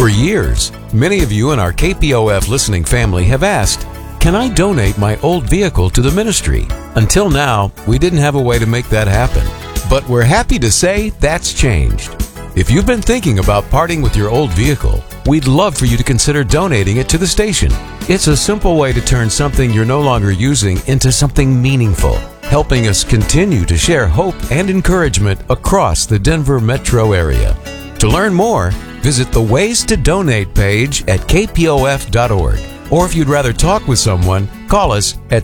For years, many of you in our KPOF listening family have asked, can I donate my old vehicle to the ministry? Until now, we didn't have a way to make that happen. But we're happy to say that's changed. If you've been thinking about parting with your old vehicle, we'd love for you to consider donating it to the station. It's a simple way to turn something you're no longer using into something meaningful, helping us continue to share hope and encouragement across the Denver metro area. To learn more, visit the Ways to Donate page at kpof.org. Or if you'd rather talk with someone, call us at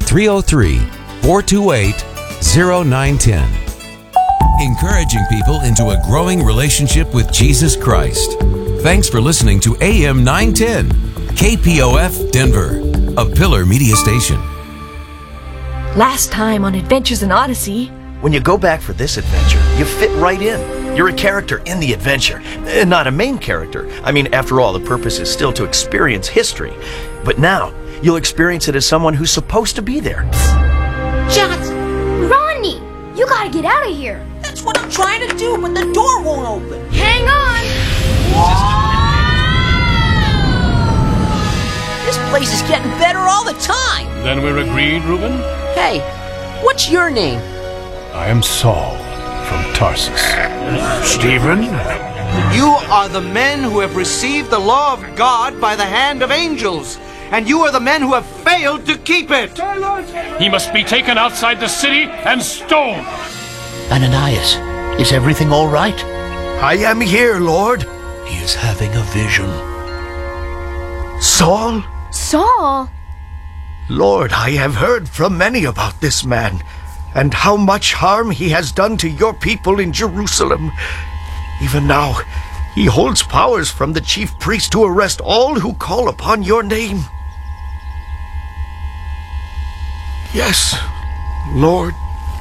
303-428-0910. Encouraging people into a growing relationship with Jesus Christ. Thanks for listening to AM 910, KPOF Denver, a Pillar Media station. Last time on Adventures in Odyssey. When you go back for this adventure, you fit right in. You're a character in the adventure, not a main character. I mean, after all, the purpose is still to experience history. But now, you'll experience it as someone who's supposed to be there. Shots! Rodney! You gotta get out of here! That's what I'm trying to do, but the door won't open. Hang on! This place is getting better all the time. Then we're agreed, Reuben? Hey, what's your name? I am Saul from Tarsus. Stephen? You are the men who have received the law of God by the hand of angels, and you are the men who have failed to keep it. He must be taken outside the city and stoned. Ananias, is everything all right? I am here, Lord. He is having a vision. Saul? Saul? Lord, I have heard from many about this man, and how much harm he has done to your people in Jerusalem. Even now, he holds powers from the chief priest to arrest all who call upon your name. Yes, Lord.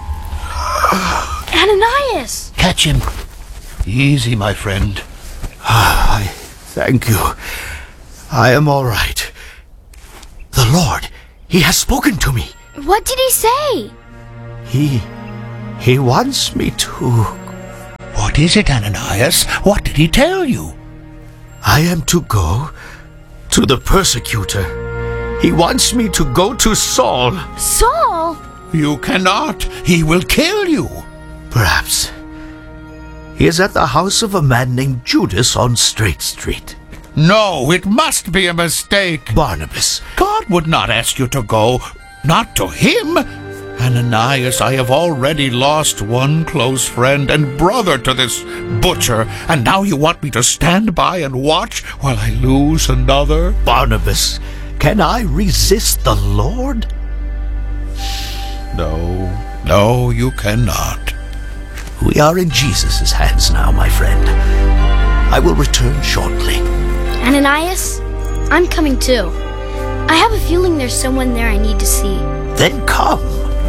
Ananias! Catch him. Easy, my friend. I thank you. I am all right. The Lord, he has spoken to me. What did he say? He wants me to... What is it, Ananias? What did he tell you? I am to go to the persecutor. He wants me to go to Saul. Saul? You cannot. He will kill you. Perhaps. He is at the house of a man named Judas on Straight Street. No, it must be a mistake. Barnabas. God would not ask you to go. Not to him. Ananias, I have already lost one close friend and brother to this butcher, and now you want me to stand by and watch while I lose another? Barnabas, can I resist the Lord? No, you cannot. We are in Jesus' hands now, my friend. I will return shortly. Ananias, I'm coming too. I have a feeling there's someone there I need to see. Then come.